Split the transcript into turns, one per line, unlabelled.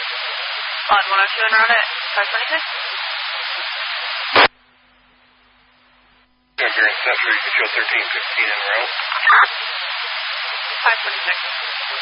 On 102 and route at 526.
If you're in Century, you can show 1315 en route.
526.